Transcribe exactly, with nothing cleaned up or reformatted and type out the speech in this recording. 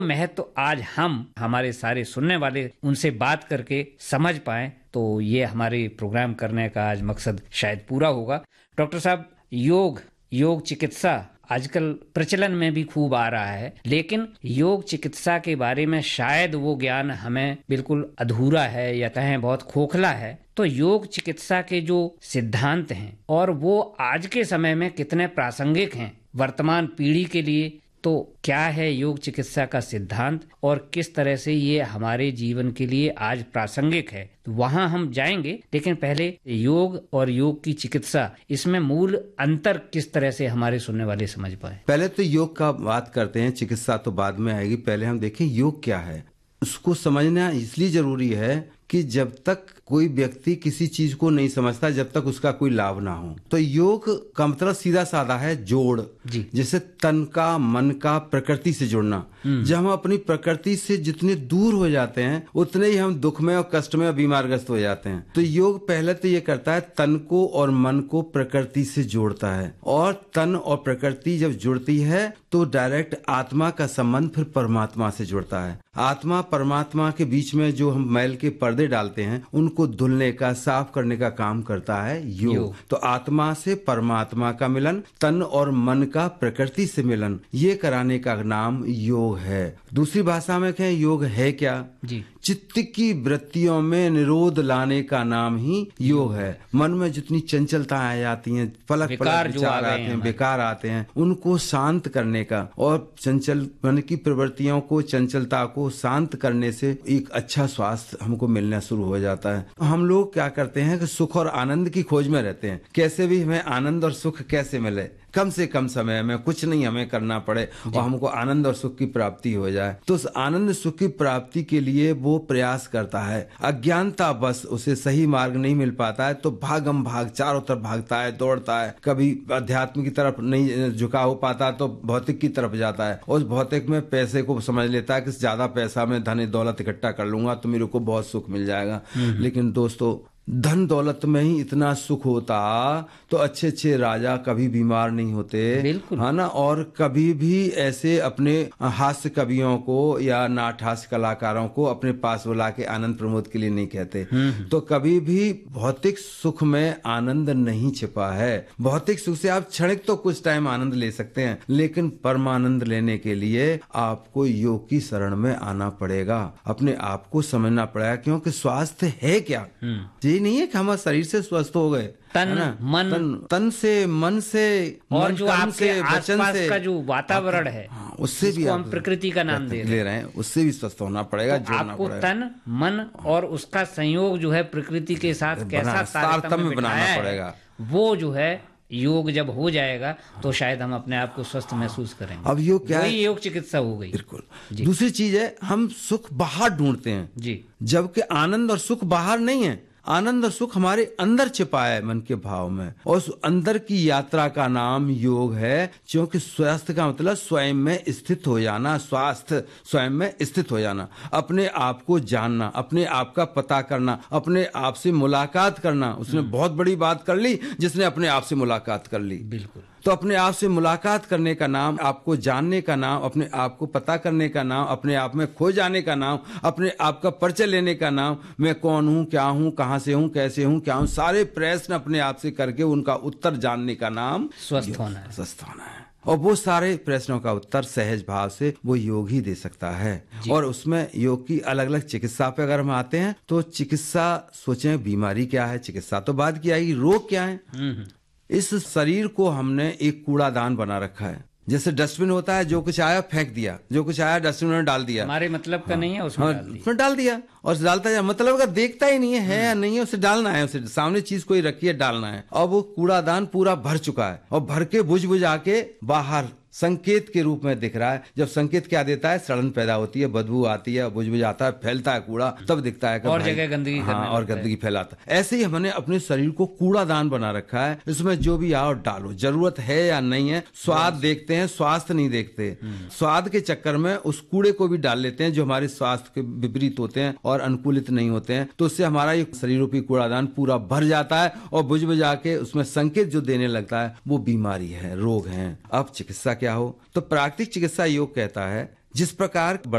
महत्व आज हम हमारे सारे सुनने वाले उनसे बात करके समझ पाए, तो ये हमारे प्रोग्राम करने का आज मकसद शायद पूरा होगा। डॉक्टर साहब, योग योग चिकित्सा आजकल प्रचलन में भी खूब आ रहा है, लेकिन योग चिकित्सा के बारे में शायद वो ज्ञान हमें बिल्कुल अधूरा है या कहें बहुत खोखला है। तो योग चिकित्सा के जो सिद्धांत हैं और वो आज के समय में कितने प्रासंगिक हैं वर्तमान पीढ़ी के लिए, तो क्या है योग चिकित्सा का सिद्धांत और किस तरह से ये हमारे जीवन के लिए आज प्रासंगिक है, तो वहां हम जाएंगे। लेकिन पहले योग और योग की चिकित्सा, इसमें मूल अंतर किस तरह से हमारे सुनने वाले समझ पाए। पहले तो योग का बात करते हैं, चिकित्सा तो बाद में आएगी। पहले हम देखें योग क्या है। उसको समझना इसलिए जरूरी है कि जब तक कोई व्यक्ति किसी चीज को नहीं समझता, जब तक उसका कोई लाभ ना हो। तो योग का मतलब सीधा साधा है जोड़, जैसे तन का, मन का, प्रकृति से जुड़ना। जब हम अपनी प्रकृति से जितने दूर हो जाते हैं उतने ही हम दुख में और कष्ट में और बीमारग्रस्त हो जाते हैं। तो योग पहले तो ये करता है, तन को और मन को प्रकृति से जोड़ता है। और तन और प्रकृति जब जुड़ती है तो डायरेक्ट आत्मा का संबंध फिर परमात्मा से जुड़ता है। आत्मा परमात्मा के बीच में जो हम मैल के पर्दे डालते हैं उनको धुलने का, साफ करने का काम करता है योग। योग। तो आत्मा से परमात्मा का मिलन, तन और मन का प्रकृति से मिलन, ये कराने का नाम योग है। दूसरी भाषा में कहें योग है क्या जी? चित्त की वृत्तियों में निरोध लाने का नाम ही योग है। मन में जितनी चंचलता आ जाती हैं, पलक पलक विचार आते हैं, बेकार आते हैं, उनको शांत करने का और चंचल मन की प्रवृत्तियों को, चंचलता को शांत करने से एक अच्छा स्वास्थ्य हमको मिलना शुरू हो जाता है। हम लोग क्या करते हैं कि सुख और आनंद की खोज में रहते हैं, कैसे भी हमें आनंद और सुख कैसे मिले, कम से कम समय में कुछ नहीं हमें करना पड़े और हमको आनंद और सुख की प्राप्ति हो जाए। तो उस आनंद सुख की प्राप्ति के लिए वो प्रयास करता है। अज्ञानता बस उसे सही मार्ग नहीं मिल पाता है तो भागम भाग चारों तरफ भागता है, दौड़ता है। कभी अध्यात्म की तरफ नहीं झुका हो पाता तो भौतिक की तरफ जाता है। उस भौतिक में पैसे को समझ लेता है कि ज्यादा पैसा में धन दौलत इकट्ठा कर लूंगा तो मेरे को बहुत सुख मिल जाएगा। लेकिन दोस्तों, धन दौलत में ही इतना सुख होता तो अच्छे अच्छे राजा कभी बीमार नहीं होते, है ना। और कभी भी ऐसे अपने हास्य कवियों को या नाट हास्य कलाकारों को अपने पास बुला के आनंद प्रमोद के लिए नहीं कहते। तो कभी भी भौतिक सुख में आनंद नहीं छिपा है। भौतिक सुख से आप क्षणिक तो कुछ टाइम आनंद ले सकते हैं, लेकिन परमानंद लेने के लिए आपको योग की शरण में आना पड़ेगा, अपने आप को समझना पड़ेगा। क्योंकि स्वास्थ्य है क्या, ये नहीं है कि हमारे शरीर से स्वस्थ हो गए, तन मन तन, तन से, मन से और जो आपके आसपास का जो वातावरण है उससे भी हम प्रकृति का नाम दे ले रहे हैं, उससे भी स्वस्थ होना पड़ेगा। तो आपको तन मन और उसका संयोग जो है प्रकृति के साथ कैसा तारतम्य बनाना पड़ेगा, वो जो है योग जब हो जाएगा तो शायद हम अपने आप को स्वस्थ महसूस करेंगे। अब योग क्या है? योग चिकित्सा हो गई। बिल्कुल। दूसरी चीज है, हम सुख बाहर ढूंढते हैं जी, जबकि आनंद और सुख बाहर नहीं है। आनंद और सुख हमारे अंदर छिपा है, मन के भाव में। और उस अंदर की यात्रा का नाम योग है। क्योंकि स्वास्थ्य का मतलब स्वयं में स्थित हो जाना, स्वास्थ्य स्वयं में स्थित हो जाना, अपने आप को जानना, अपने आप का पता करना, अपने आप से मुलाकात करना। उसने बहुत बड़ी बात कर ली जिसने अपने आप से मुलाकात कर ली। बिल्कुल। तो अपने आप से मुलाकात करने का नाम, आपको जानने का नाम, अपने आप को पता करने का नाम, अपने आप में खो जाने का नाम, अपने आप का परिचय लेने का नाम। मैं कौन हूँ, क्या हूँ, कहाँ से हूँ, कैसे हूँ, क्या हूँ, सारे प्रश्न अपने आप से करके उनका उत्तर जानने का नाम स्वस्थ होना है। स्वस्थ होना है। और वो सारे प्रश्नों का उत्तर सहज भाव से वो योग ही दे सकता है। और उसमें योग की अलग अलग चिकित्सा पे अगर हम आते हैं तो चिकित्सा, सोचें बीमारी क्या है, चिकित्सा तो बाद की आएगी, रोग क्या है। इस शरीर को हमने एक कूड़ादान बना रखा है। जैसे डस्टबिन होता है, जो कुछ आया फेंक दिया, जो कुछ आया डस्टबिन में डाल दिया। हमारे मतलब का हाँ, नहीं है, उसमें हाँ, डाल दिया। उसमें डाल दिया और डालता है, मतलब का देखता ही नहीं है, है या नहीं है, उसे डालना है, उसे सामने चीज कोई रखी है, डालना है। और वो कूड़ादान पूरा भर चुका है और भर के बुझ बुझ आके बाहर संकेत के रूप में दिख रहा है। जब संकेत क्या देता है, सड़न पैदा होती है, बदबू आती है, बुझ बुझ आता है, फैलता है कूड़ा, तब दिखता है कि और जगह गंदगी, हाँ, और गंदगी फैलाता है। ऐसे ही हमने अपने शरीर को कूड़ादान बना रखा है। इसमें जो भी आओ डालो, जरूरत है या नहीं है। स्वाद देखते हैं, स्वास्थ्य नहीं देखते। स्वाद के चक्कर में उस कूड़े को भी डाल लेते हैं जो हमारे स्वास्थ्य के विपरीत होते हैं और अनुकूलित नहीं होते हैं। तो उससे हमारा ये शरीर रूपी कूड़ादान पूरा भर जाता है और बुझ बुझ आके उसमें संकेत जो देने लगता है वो बीमारी है, रोग है। अब चिकित्सा क्या हो, तो प्राकृतिक चिकित्सा योग कहता है जिस प्रकार